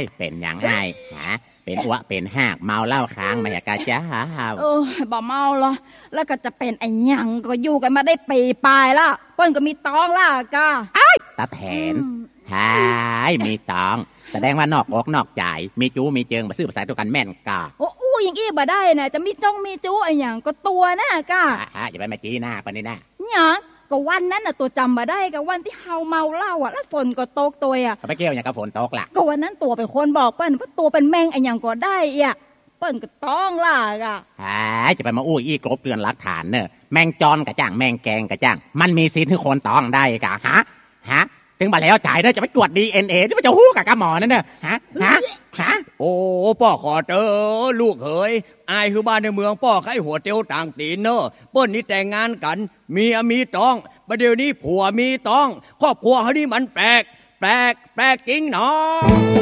เป็นอย่างไงฮะเป็นอ้วเป็นหากเมาเหล้าค้างมาอยากาจ้าบ่เมาหรอแล้วก็จะเป็นไอ้ยังก็อยู่กันมาได้ปีปลายละเปิ้นก็มีตองล่ะกะตาแถนหายมีตองแสดงว่านอกอกนอกใจมีจูมีเจิงมาซื้อภาษาตัวกันแม่นกะอู้อย่างอี้บ่ได้นะจะมีจงมีจูไอ้ยังก็ตัวน่ะกะอย่าไปมาจี้หน้าปะนี่นะหยังก็วันนั้นน่ะตัวจำมาได้ก็วันที่เฮาเมาเหล้าอ่ะแล้วฝนก็ตกตัวอ่ะไปเกี่ยวอย่างกับฝนตกล่ะก็วันนั้นตัวเป็นคนบอกเปิ้นว่าตัวเป็นแมงไอ้ยังก็ได้อ่ะเปิ้นก็ต้องล่ะกะจะไปมาอู้อี้กลบเตือนหลักฐานเนอะแมงจอนกะจ้างแมงแกงกะจ้างมันมีสิทธิ์ที่คนต้องได้กะฮะถึงมาแล้วจ่ายเด้อจะไปตรวจ DNA ที่มันจะฮู้กับหมอนั่นเนอะฮะโอ้พ่อขอเจอลูกเอ๋ยอายคือบ้านในเมืองพ่อใครหัวเตียวต่างตีนเนอะเปิ้นนี่แต่งงานกันมีต้องประเดี๋ยวนี้ผัวมีต้องครอบครัวเขานี่มันแปลกจริงเนาะ